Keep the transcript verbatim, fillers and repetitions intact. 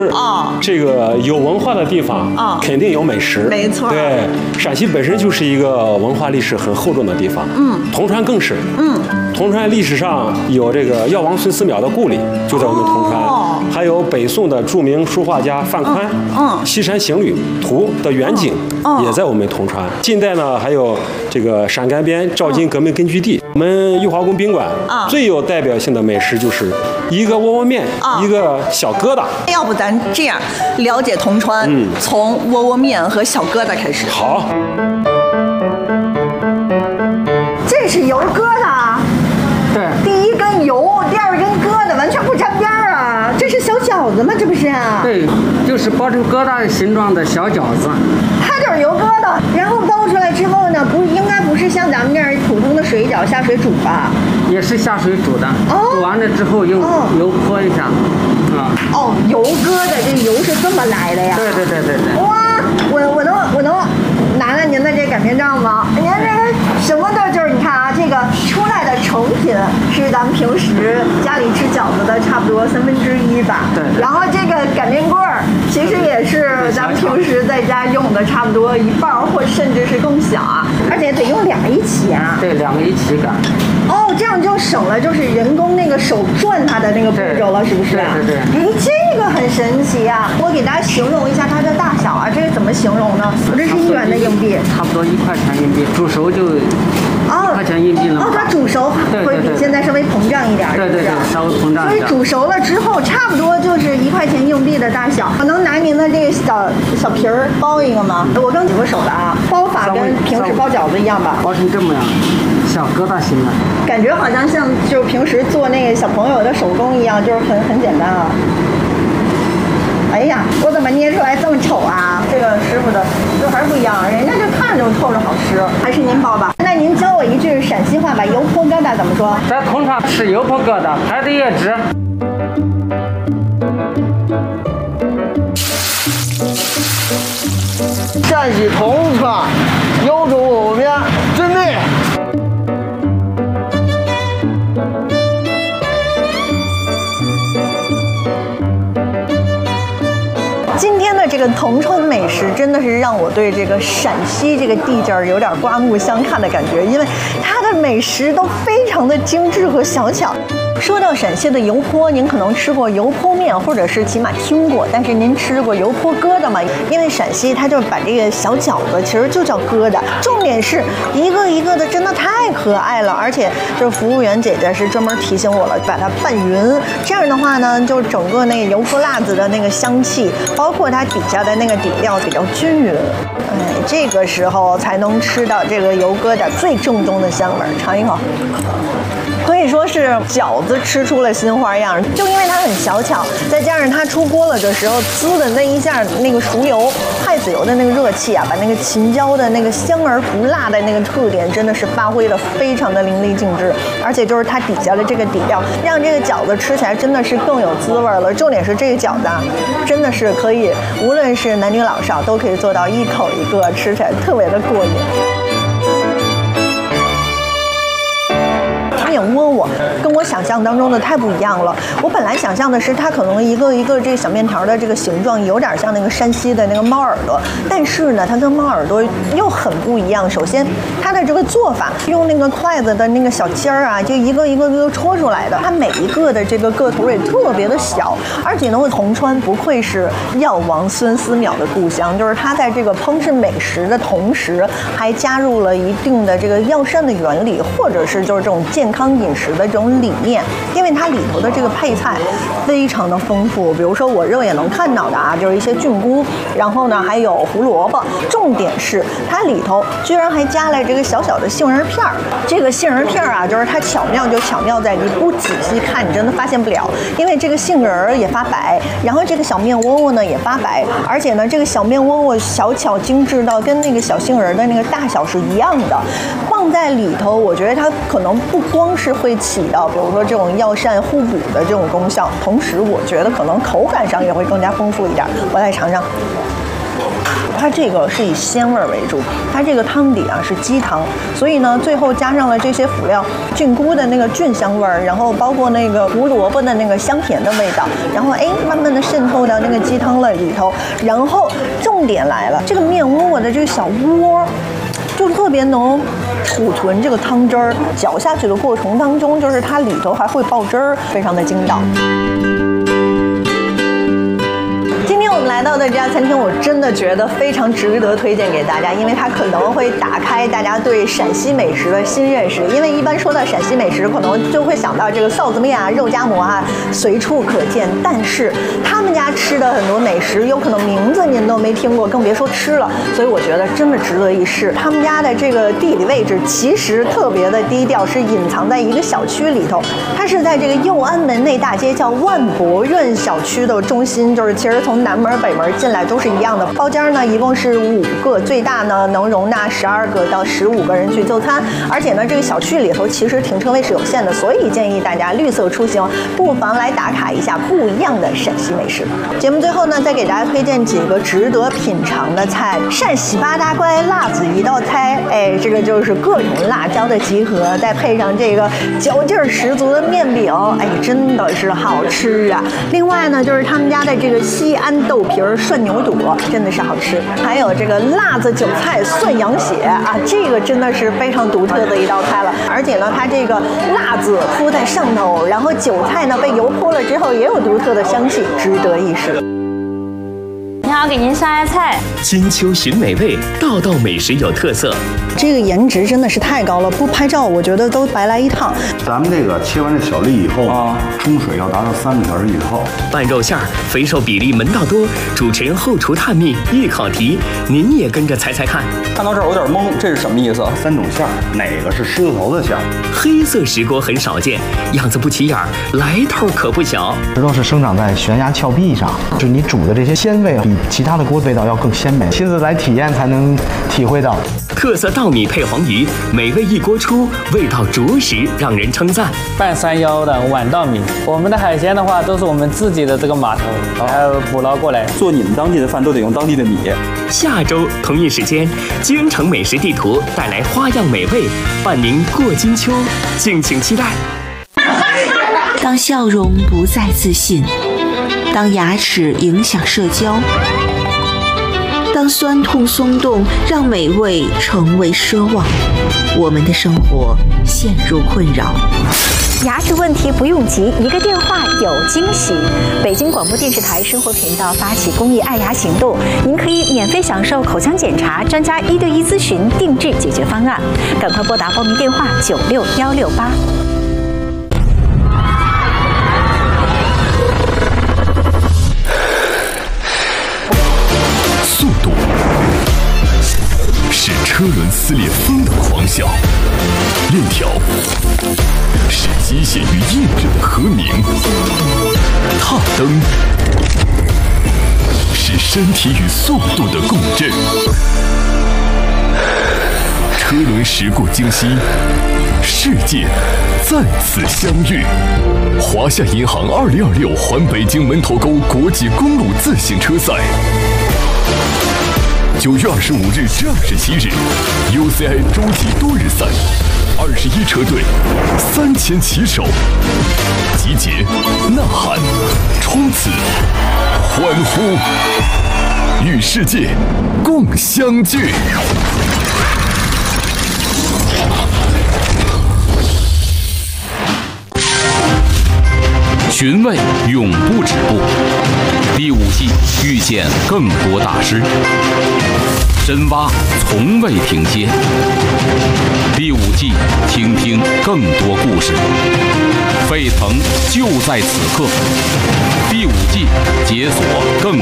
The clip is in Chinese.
啊， 这个有文化的地方啊，肯定有美食。 没错。 对，陕西本身就是一个文化历史很厚重的地方。 嗯。 铜川更是。 嗯。 铜川历史上有这个药王孙思邈的故里，就在我们铜川。哦。还有北宋的著名书画家范宽，嗯，《西山行旅图》的远景也在我们铜川。近代呢，还有这个陕甘边赵金革命根据地。我们裕华宫宾馆最有代表性的美食就是一个窝窝面，一个小疙瘩。 要不咱这样了解铜川，嗯，从窝窝面和小疙瘩开始。 好。 这是油疙瘩。 对。 第一根油，第二根疙瘩，完全不沾边儿啊！这是小饺子吗？这不是啊？ 对，就是包成疙瘩形状的小饺子。 它就是油疙瘩，然后包出来之后呢，不应该不是像咱们这儿普通的水饺下水煮吧？ 也是下水煮的。哦。煮完了之后用油泼一下。啊。 哦，油疙瘩这油是这么来的呀？ 对对对对对。 哇，我我能我能拿拿您的这擀面杖吗？您这个什么的，就是你看啊，这个出来的成品是咱们平时家里吃饺子的差不多三分之一吧。 对。 然后这个擀面棍儿其实也是咱们平时在家用的差不多一半，或甚至是更小啊，而且得用俩一起啊。 对，两个一起擀。 哦，这样就省了就是人工那个手转它的那个步骤了，是不是？ 对对对。 哎，这个很神奇啊！我给大家形容一下它的大小啊，这个怎么形容呢？这是一元的硬币， 差不多一块钱硬币，煮熟就一块钱硬币了。 哦，它煮熟会比现在稍微膨胀一点， 对对对，稍微膨胀一点。 所以煮熟了之后，差不多就是一块钱硬币的大小。我能拿您的这个小小皮儿包一个吗？我刚洗过手的啊，包法跟平时包饺子一样吧？ 包成这么样，小疙瘩形的。 感觉好像像就是平时做那个小朋友的手工一样，就是很很简单啊。哎呀，我怎么捏出来这么丑啊？这个师傅的就还是不一样，人家就看着就透着好吃。还是您包吧。那您教我一句陕西话吧，油泼疙瘩怎么说？ 在铜川吃油泼疙瘩，排队也值。 陕西铜川油煮窝窝面最美。 今天的这个铜川美食真的是让我对这个陕西这个地界儿有点刮目相看的感觉，因为它的美食都非常的精致和小巧。说到陕西的油泼，您可能吃过油泼面，或者是起码听过，但是您吃过油泼疙瘩吗？因为陕西它就把这个小饺子其实就叫疙瘩，重点是一个一个的真的太可爱了，而且就是服务员姐姐是专门提醒我了，把它拌匀，这样的话呢，就整个那个油泼辣子的那个香气，包括它底下的那个底料比较均匀，哎，这个时候才能吃到这个油疙瘩最正宗的香味儿。尝一口。可以说是饺子吃出了新花样，就因为它很小巧，再加上它出锅了的时候滋的那一下那个熟油、太子油的那个热气啊，把那个秦椒的那个香而不辣的那个特点真的是发挥的非常的淋漓尽致，而且就是它底下的这个底料，让这个饺子吃起来真的是更有滋味了。重点是这个饺子啊，真的是可以，无论是男女老少都可以做到一口一个，吃起来特别的过瘾。面窝窝跟我想象当中的太不一样了。我本来想象的是它可能一个一个这个小面条的这个形状有点像那个山西的那个猫耳朵，但是呢，它跟猫耳朵又很不一样。首先，它的这个做法用那个筷子的那个小尖儿啊，就一个一个一个戳出来的，它每一个的这个个头也特别的小，而且呢，铜川不愧是药王孙思邈的故乡，就是它在这个烹制美食的同时，还加入了一定的这个药膳的原理，或者是就是这种健康饮食的这种理念，因为它里头的这个配菜非常的丰富，比如说我肉眼能看到的啊，就是一些菌菇，然后呢还有胡萝卜，重点是它里头居然还加了这个小小的杏仁片儿。这个杏仁片儿啊，就是它巧妙就巧妙在你不仔细看，你真的发现不了，因为这个杏仁儿也发白，然后这个小面窝窝呢也发白，而且呢这个小面窝窝小巧精致到跟那个小杏仁的那个大小是一样的，放在里头，我觉得它可能不光是会起到比如说这种药膳互补的这种功效，同时我觉得可能口感上也会更加丰富一点。我来尝尝。 它这个是以鲜味为主，它这个汤底啊是鸡汤，所以呢最后加上了这些辅料，菌菇的那个菌香味儿，然后包括那个胡萝卜的那个香甜的味道，然后哎慢慢的渗透到那个鸡汤了里头，然后重点来了，这个面窝的这个小窝就特别能储存这个汤汁儿，搅下去的过程当中，就是它里头还会爆汁儿，非常的筋道。今天我们来到的这家餐厅，我真的觉得非常值得推荐给大家，因为它可能会打开大家对陕西美食的新认识。因为一般说到陕西美食，可能就会想到这个臊子面啊、肉夹馍啊，随处可见。但是他们家吃的很多美食，有可能名字您都没听过，更别说吃了。所以我觉得真的值得一试。他们家的这个地理位置其实特别的低调，是隐藏在一个小区里头。它是在这个右安门内大街叫万博苑小区的中心，就是其实从南门北门进来都是一样的。包间呢一共是五个，最大呢能容纳十二个到十五个人去就餐。而且呢这个小区里头其实停车位是有限的，所以建议大家绿色出行，不妨来打卡一下不一样的陕西美食。节目最后呢再给大家推荐几个值得品尝的菜。陕西八大怪辣子一道菜，哎，这个就是各种辣椒的集合，再配上这个嚼劲儿十足的面饼，哎，真的是好吃啊。另外呢就是他们家的这个西安豆皮儿涮牛肚，真的是好吃。还有这个辣子韭菜涮羊血啊，这个真的是非常独特的一道菜了。而且呢它这个辣子铺在上头，然后韭菜呢被油泼了之后也有独特的香气，值得一试。 你好，给您上来菜。 金秋寻美味，道道美食有特色。 这个颜值真的是太高了，不拍照我觉得都白来一趟。 咱们这个切完这小粒以后啊，冲水要达到三个小时以后。 拌肉馅儿，肥瘦比例门道多。主持人后厨探秘一考题，您也跟着猜猜看。 看到这儿有点懵，这是什么意思？ 三种馅儿，哪个是狮子头的馅儿？ 黑色石锅很少见，样子不起眼儿，来头可不小。 石头是生长在悬崖峭壁上，就是你煮的这些鲜味比其他的锅味道要更鲜美，亲自来体验才能体会到。 特色稻米配黄鱼，美味一锅出，味道着实让人称赞。 半山腰的碗稻米，我们的海鲜的话都是我们自己的这个码头，还有捕捞过来。 做你们当地的饭都得用当地的米。 下周同一时间，京城美食地图带来花样美味，伴您过金秋，敬请期待。 当笑容不再自信，当牙齿影响社交，当酸痛松动让美味成为奢望，我们的生活陷入困扰。 牙齿问题不用急，一个电话有惊喜。北京广播电视台生活频道发起公益爱牙行动，您可以免费享受口腔检查、专家一对一咨询、定制解决方案。赶快拨打报名电话九六幺六八。 速度是车轮撕裂风的狂笑，链条是机械与硬质的和鸣，踏灯是身体与速度的共振。车轮时过境迁，世界再次相遇。华夏银行二零二六环北京门头沟国际公路自行车赛。九月二十五日至二十七日 ，U C I 洲际多日赛，二十一车队，三千骑手，集结、呐喊、冲刺、欢呼，与世界共相聚。 寻味永不止步，第五季遇见更多大师，深挖从未停歇。第五季听听更多故事，沸腾就在此刻。第五季解锁更